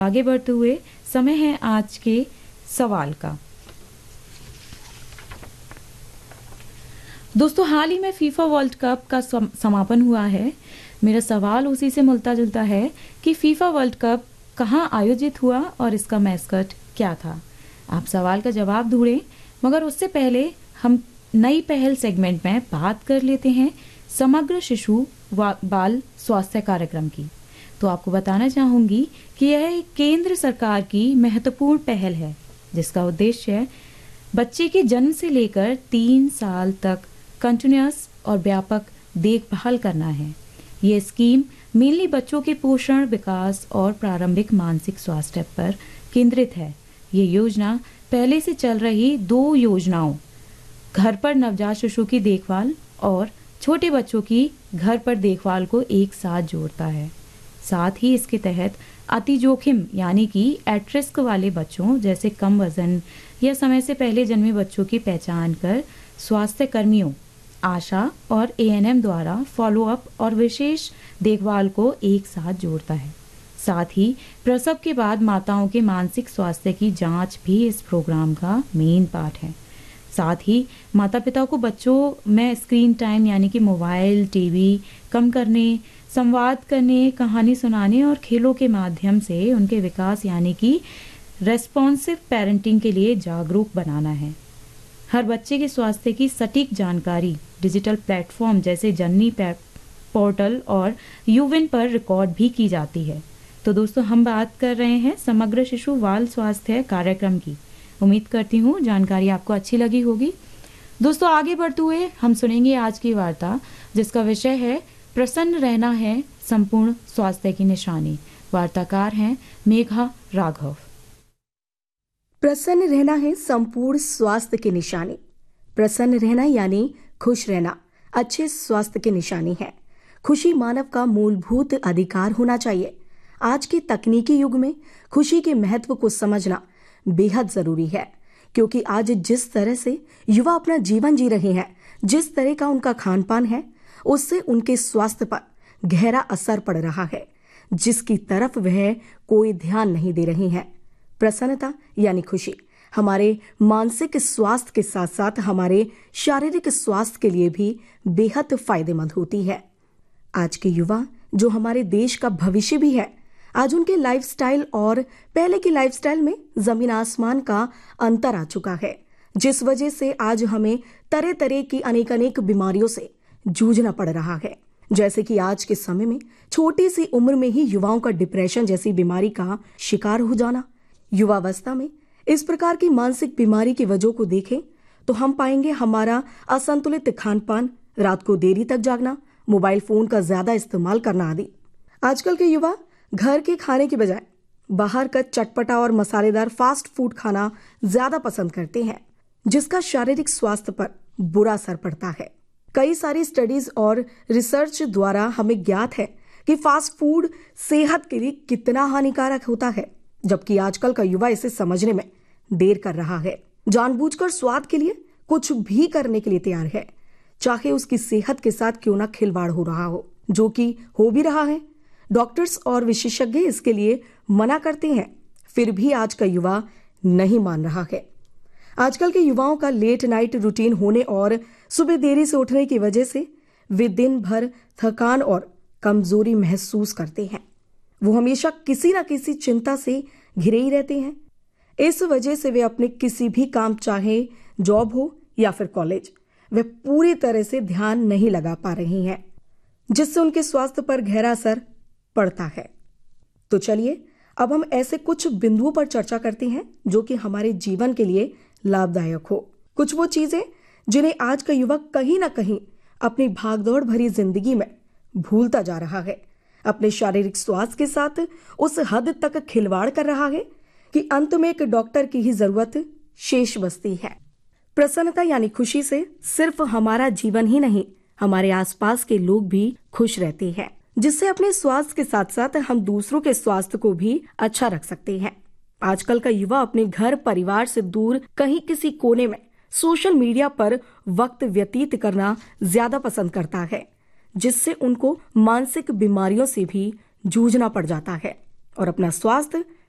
आगे बढ़ते हुए समय है आज के सवाल का। दोस्तों, हाल ही में फीफा वर्ल्ड कप का समापन हुआ है। मेरा सवाल उसी से मिलता जुलता है कि फीफा वर्ल्ड कप कहाँ आयोजित हुआ और इसका मैस्कट क्या था। आप सवाल का जवाब ढूंढें, मगर उससे पहले हम नई पहल सेगमेंट में बात कर लेते हैं समग्र शिशु बाल स्वास्थ्य कार्यक्रम की। तो आपको बताना चाहूंगी कि यह एक केंद्र सरकार की महत्वपूर्ण पहल है, जिसका उद्देश्य बच्चे के जन्म से लेकर 3 साल तक कंटिन्यूअस और व्यापक देखभाल करना है। ये स्कीम मेनली बच्चों के पोषण, विकास और प्रारंभिक मानसिक स्वास्थ्य पर केंद्रित है। ये योजना पहले से चल रही 2 योजनाओं, घर पर नवजात शिशु की देखभाल और छोटे बच्चों की घर पर देखभाल को एक साथ जोड़ता है। साथ ही इसके तहत अति जोखिम यानी कि एट रिस्क वाले बच्चों जैसे कम वजन या समय से पहले जन्मे बच्चों की पहचान कर स्वास्थ्य कर्मियों, आशा और एएनएम द्वारा फॉलोअप और विशेष देखभाल को एक साथ जोड़ता है। साथ ही प्रसव के बाद माताओं के मानसिक स्वास्थ्य की जांच भी इस प्रोग्राम का मेन पार्ट है। साथ ही माता पिता को बच्चों में स्क्रीन टाइम यानी कि मोबाइल, टीवी कम करने, संवाद करने, कहानी सुनाने और खेलों के माध्यम से उनके विकास यानी कि रेस्पॉन्सिव पेरेंटिंग के लिए जागरूक बनाना है। हर बच्चे के स्वास्थ्य की सटीक जानकारी डिजिटल प्लेटफॉर्म जैसे जननी पोर्टल और यूविन पर रिकॉर्ड भी की जाती है। तो दोस्तों, हम बात कर रहे हैं समग्र शिशु बाल स्वास्थ्य कार्यक्रम की। उम्मीद करती हूँ जानकारी आपको अच्छी लगी होगी। दोस्तों, आगे बढ़ते हुए हम सुनेंगे आज की वार्ता, जिसका विषय है प्रसन्न रहना है संपूर्ण स्वास्थ्य की निशानी। वार्ताकार हैं मेघा राघव। प्रसन्न रहना है संपूर्ण स्वास्थ्य की निशानी। प्रसन्न रहना यानी खुश रहना अच्छे स्वास्थ्य की निशानी है। खुशी मानव का मूलभूत अधिकार होना चाहिए। आज के तकनीकी युग में खुशी के महत्व को समझना बेहद जरूरी है, क्योंकि आज जिस तरह से युवा अपना जीवन जी रहे हैं, जिस तरह का उनका खान पान है, उससे उनके स्वास्थ्य पर गहरा असर पड़ रहा है, जिसकी तरफ वह कोई ध्यान नहीं दे रही हैं। प्रसन्नता यानी खुशी हमारे मानसिक स्वास्थ्य के साथ साथ हमारे शारीरिक स्वास्थ्य के लिए भी बेहद फायदेमंद होती है। आज के युवा जो हमारे देश का भविष्य भी है, आज उनके लाइफस्टाइल और पहले की लाइफस्टाइल में जमीन आसमान का अंतर आ चुका है, जिस वजह से आज हमें तरह तरह की अनेक बीमारियों से जूझना पड़ रहा है। जैसे कि आज के समय में छोटी सी उम्र में ही युवाओं का डिप्रेशन जैसी बीमारी का शिकार हो जाना। युवावस्था में इस प्रकार की मानसिक बीमारी की वजह को देखें तो हम पाएंगे हमारा असंतुलित खान पान, रात को देरी तक जागना, मोबाइल फोन का ज्यादा इस्तेमाल करना आदि। आजकल के युवा घर के खाने के बजाय बाहर का चटपटा और मसालेदार फास्ट फूड खाना ज्यादा पसंद करते हैं, जिसका शारीरिक स्वास्थ्य पर बुरा असर पड़ता है। कई सारी स्टडीज और रिसर्च द्वारा हमें ज्ञात है कि फास्ट फूड सेहत के लिए कितना हानिकारक होता है, जबकि आजकल का युवा इसे समझने में देर कर रहा है। जानबूझकर स्वाद के लिए कुछ भी करने के लिए तैयार है, चाहे उसकी सेहत के साथ क्यों ना खिलवाड़ हो रहा हो, जो कि हो भी रहा है। डॉक्टर्स और विशेषज्ञ इसके लिए मना करते हैं, फिर भी आज का युवा नहीं मान रहा है। आजकल के युवाओं का लेट नाइट रूटीन होने और सुबह देरी से उठने की वजह से वे दिन भर थकान और कमजोरी महसूस करते हैं। वो हमेशा किसी न किसी चिंता से घिरे ही रहते हैं। इस वजह से वे अपने किसी भी काम, चाहे जॉब हो या फिर कॉलेज, वे पूरी तरह से ध्यान नहीं लगा पा रही हैं, जिससे उनके स्वास्थ्य पर गहरा असर पड़ता है। तो चलिए अब हम ऐसे कुछ बिंदुओं पर चर्चा करते हैं जो कि हमारे जीवन के लिए लाभदायक हो। कुछ वो चीजें जिन्हें आज का युवक कहीं ना कहीं अपनी भागदौड़ भरी जिंदगी में भूलता जा रहा है, अपने शारीरिक स्वास्थ्य के साथ उस हद तक खिलवाड़ कर रहा है कि अंत में एक डॉक्टर की ही जरूरत शेष बचती है। प्रसन्नता यानी खुशी से सिर्फ हमारा जीवन ही नहीं, हमारे आसपास के लोग भी खुश रहते हैं, जिससे अपने स्वास्थ्य के साथ साथ हम दूसरों के स्वास्थ्य को भी अच्छा रख सकते हैं। आजकल का युवा अपने घर परिवार से दूर कहीं किसी कोने में सोशल मीडिया पर वक्त व्यतीत करना ज्यादा पसंद करता है, जिससे उनको मानसिक बीमारियों से भी जूझना पड़ जाता है और अपना स्वास्थ्य